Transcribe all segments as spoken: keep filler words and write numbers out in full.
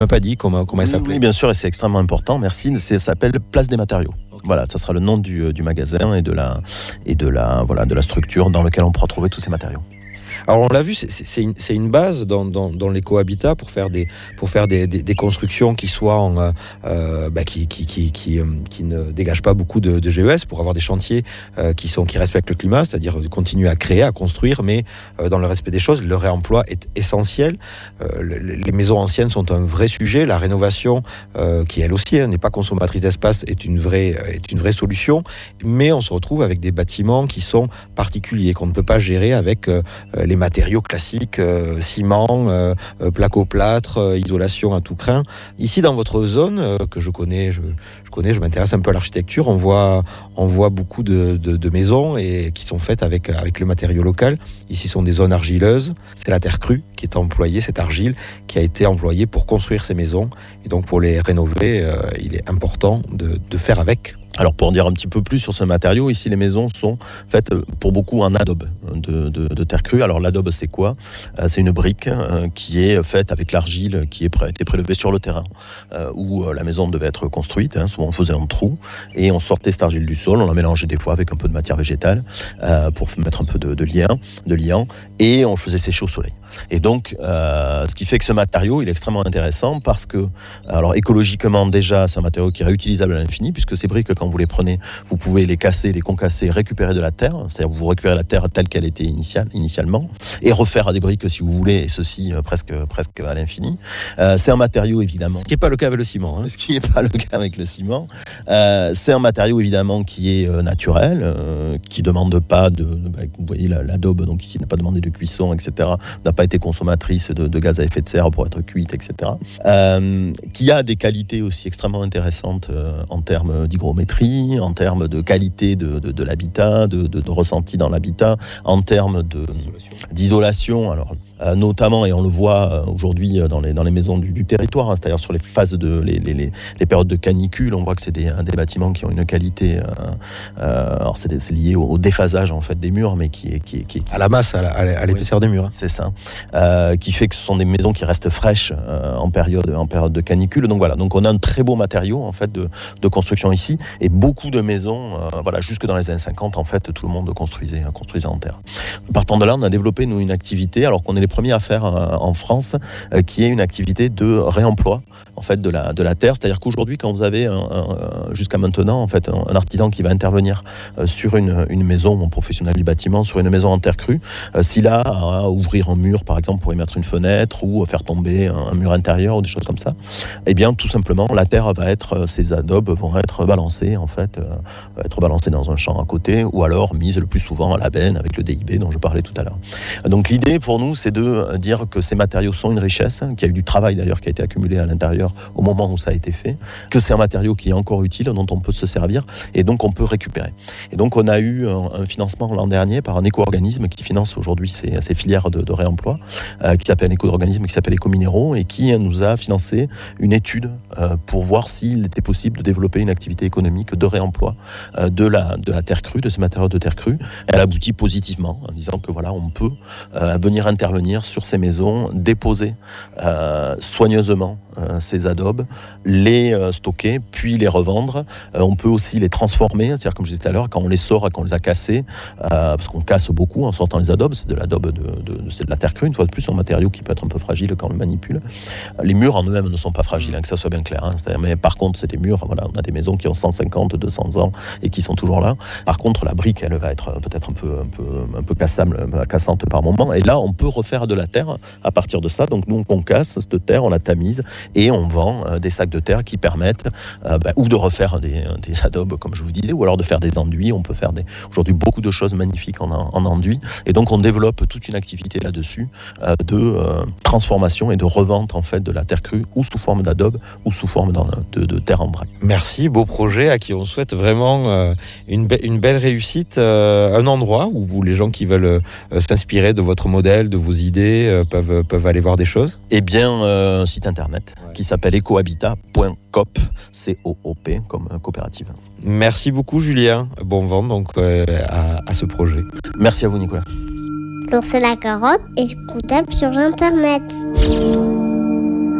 m'a pas dit comment, comment elle oui, s'appelait. Oui, bien sûr, et c'est extrêmement important, merci. Ça s'appelle Place des Matériaux. Okay. Voilà, ça sera le nom du, du magasin et de la, et de la, voilà, de la structure dans laquelle on pourra trouver tous ces matériaux. Alors on l'a vu, c'est, c'est, une, c'est une base dans, dans, dans l'éco-habitat pour faire des, pour faire des, des, des constructions qui soient en, euh, bah, qui, qui, qui, qui, euh, qui ne dégagent pas beaucoup de, de G E S, pour avoir des chantiers euh, qui, sont, qui respectent le climat, c'est-à-dire continuer à créer, à construire, mais euh, dans le respect des choses. Le réemploi est essentiel. Euh, les maisons anciennes sont un vrai sujet. La rénovation, euh, qui elle aussi hein, n'est pas consommatrice d'espace, est une vraie, est une vraie solution. Mais on se retrouve avec des bâtiments qui sont particuliers, qu'on ne peut pas gérer avec euh, les matériaux classiques, euh, ciment, euh, placo-plâtre, euh, isolation à tout crin. Ici, dans votre zone, euh, que je connais, je, je connais, je m'intéresse un peu à l'architecture, on voit, on voit beaucoup de, de, de maisons et, qui sont faites avec, avec le matériau local. Ici, ce sont des zones argileuses. C'est la terre crue qui est employée, cette argile qui a été employée pour construire ces maisons. Et donc, pour les rénover, euh, il est important de, de faire avec. Alors pour en dire un petit peu plus sur ce matériau, ici les maisons sont faites pour beaucoup en adobe de, de, de terre crue. Alors l'adobe c'est quoi ? euh, C'est une brique euh, qui est faite avec l'argile qui est pré- été prélevée sur le terrain euh, où euh, la maison devait être construite. Hein, souvent on faisait un trou et on sortait cette argile du sol, on la mélangeait des fois avec un peu de matière végétale euh, pour mettre un peu de, de lien, de liant, et on le faisait sécher au soleil. Et donc, euh, ce qui fait que ce matériau, il est extrêmement intéressant parce que, alors écologiquement déjà, c'est un matériau qui est réutilisable à l'infini, puisque ces briques, quand vous les prenez, vous pouvez les casser, les concasser, récupérer de la terre, c'est-à-dire vous récupérez la terre telle qu'elle était initiale, initialement, et refaire des briques si vous voulez, et ceci euh, presque, presque à l'infini. Euh, c'est un matériau évidemment... Ce qui n'est pas le cas avec le ciment. Hein. Ce qui n'est pas le cas avec le ciment. Euh, c'est un matériau évidemment qui est euh, naturel, euh, qui ne demande pas de... Bah, vous voyez, l'adobe, donc ici, n'a pas demandé de cuisson, et cetera, n'a pas été consommatrice de, de gaz à effet de serre pour être cuite, et cetera. Euh, qui a des qualités aussi extrêmement intéressantes euh, en termes d'hygrométrie, en termes de qualité de, de, de l'habitat, de, de, de ressenti dans l'habitat, en termes de, d'isolation. Alors, euh, notamment, et on le voit euh, aujourd'hui dans les, dans les maisons du, du territoire, hein, c'est-à-dire sur les phases de les, les, les, les périodes de canicule, on voit que c'est des, des bâtiments qui ont une qualité. Euh, euh, alors c'est, c'est lié au, au déphasage en fait des murs, mais qui est qui est, qui est qui à la masse, à, la, à l'épaisseur oui, des murs. Hein. C'est ça, euh, qui fait que ce sont des maisons qui restent fraîches euh, en période en période de canicule. Donc voilà, donc on a un très beau matériau en fait de, de construction ici, et beaucoup de maisons, euh, voilà, jusque dans les années cinquante en fait, tout le monde construisait construisait en terre. Partant de là, on a développé nous une activité, alors qu'on est les premiers à faire euh, en France, euh, qui est une activité de réemploi en fait de la de la terre. C'est-à-dire qu'aujourd'hui, quand vous avez un, un, jusqu'à maintenant en fait un, un artisan qui va intervenir euh, sur une une maison, un professionnel du bâtiment, sur une maison en terre crue, euh, s'il a à ouvrir un mur par exemple pour y mettre une fenêtre ou faire tomber un, un mur intérieur ou des choses comme ça, eh bien tout simplement la terre va être, ces adobes vont être balancés en fait, euh, va être balancés dans un champ à côté, ou alors mises le plus souvent à la benne avec le D I B dont je parlais tout à l'heure. Donc l'idée pour nous, c'est de dire que ces matériaux sont une richesse, qu'il y a eu du travail d'ailleurs qui a été accumulé à l'intérieur au moment où ça a été fait, que c'est un matériau qui est encore utile, dont on peut se servir et donc on peut récupérer. Et donc on a eu un, un financement l'an dernier par un éco-organisme qui finance aujourd'hui ces, ces filières de, de réemploi, euh, qui s'appelle un éco-organisme qui s'appelle Ecominéraux, et qui nous a financé une étude euh, pour voir s'il était possible de développer une activité économique de réemploi euh, de, la, de la terre crue, de ces matériaux de terre crue. Elle aboutit positivement en disant que voilà, on peut euh, venir intervenir sur ces maisons, déposer euh, soigneusement euh, ces adobes, les euh, stocker, puis les revendre. Euh, on peut aussi les transformer, c'est-à-dire comme je disais tout à l'heure, quand on les sort, quand on les a cassés, euh, parce qu'on casse beaucoup en sortant les adobes, c'est de l'adobe de, de, c'est de la terre crue, une fois de plus, un matériau qui peut être un peu fragile quand on le manipule. Les murs en eux-mêmes ne sont pas fragiles, hein, que ça soit bien clair. Hein, mais par contre, c'est des murs, voilà, on a des maisons qui ont cent cinquante, deux cents ans et qui sont toujours là. Par contre, la brique, elle va être peut-être un peu, un peu, un peu cassable, cassante par moment. Et là, on peut refaire de la terre à partir de ça. Donc nous, on casse cette terre, on la tamise et on vend euh, des sacs de terre qui permettent euh, bah, ou de refaire des, des adobes, comme je vous disais, ou alors de faire des enduits. On peut faire des, aujourd'hui beaucoup de choses magnifiques en, en enduits. Et donc, on développe toute une activité là-dessus euh, de euh, transformation et de revente en fait de la terre crue, ou sous forme d'adobe, ou sous forme de, de terre en vrac. Merci, beau projet à qui on souhaite vraiment euh, une, be- une belle réussite, euh, un endroit où, où les gens qui veulent euh, s'inspirer de votre modèle, de vos idées, euh, peuvent, peuvent aller voir des choses. Eh bien, euh, un site internet ouais. qui s'appelle ecohabitat point coop, C O O P, comme coopérative. Merci beaucoup Julien, bon vent donc euh, à, à ce projet. Merci à vous Nicolas. L'ours et la carotte est écoutable sur internet.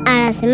À la semaine